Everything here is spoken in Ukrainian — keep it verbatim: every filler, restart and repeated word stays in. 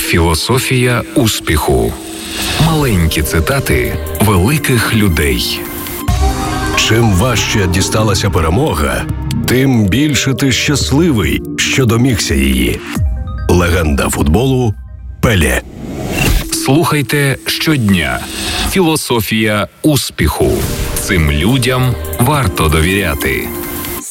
Філософія успіху. Маленькі цитати великих людей. Чим важче дісталася перемога, тим більше ти щасливий, що домігся її. Легенда футболу Пеле. Слухайте щодня. Філософія успіху. Цим людям варто довіряти.